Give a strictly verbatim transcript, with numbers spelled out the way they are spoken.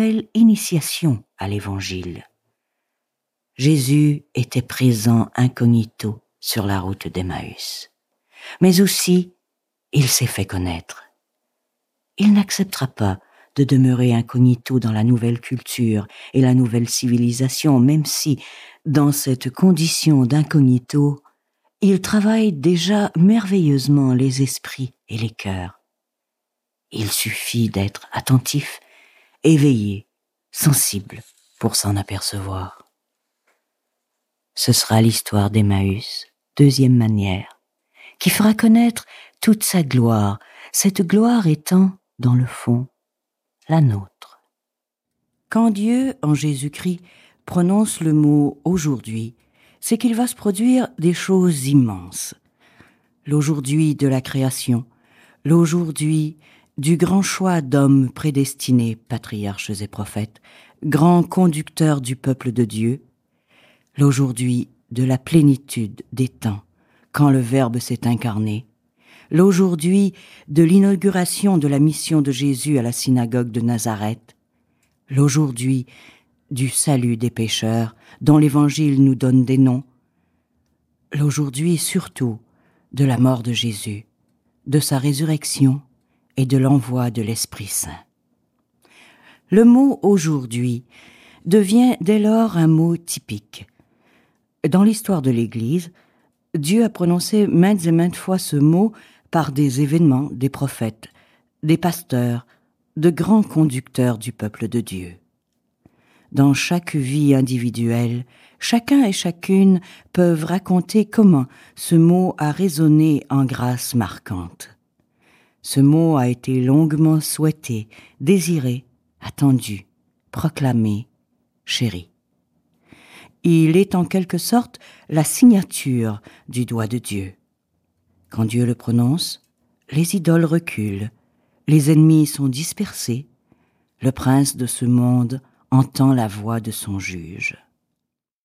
nouvelle initiation à l'Évangile. Jésus était présent incognito sur la route d'Emmaüs, mais aussi il s'est fait connaître. Il n'acceptera pas de demeurer incognito dans la nouvelle culture et la nouvelle civilisation, même si, dans cette condition d'incognito, il travaille déjà merveilleusement les esprits et les cœurs. Il suffit d'être attentif, éveillé, sensible pour s'en apercevoir. Ce sera l'histoire d'Emmaüs, deuxième manière, qui fera connaître toute sa gloire, cette gloire étant, dans le fond, la nôtre. Quand Dieu, en Jésus-Christ, prononce le mot « aujourd'hui », c'est qu'il va se produire des choses immenses. L'aujourd'hui de la création, l'aujourd'hui du grand choix d'hommes prédestinés, patriarches et prophètes, grands conducteurs du peuple de Dieu, l'aujourd'hui de la plénitude des temps, quand le Verbe s'est incarné, l'aujourd'hui de l'inauguration de la mission de Jésus à la synagogue de Nazareth, l'aujourd'hui du salut des pécheurs, dont l'Évangile nous donne des noms, l'aujourd'hui surtout de la mort de Jésus, de sa résurrection et de l'envoi de l'Esprit Saint. Le mot « aujourd'hui » devient dès lors un mot typique. Dans l'histoire de l'Église, Dieu a prononcé maintes et maintes fois ce mot par des événements, des prophètes, des pasteurs, de grands conducteurs du peuple de Dieu. Dans chaque vie individuelle, chacun et chacune peuvent raconter comment ce mot a résonné en grâce marquante. Ce mot a été longuement souhaité, désiré, attendu, proclamé, chéri. Il est en quelque sorte la signature du doigt de Dieu. Quand Dieu le prononce, les idoles reculent, les ennemis sont dispersés, le prince de ce monde entend la voix de son juge.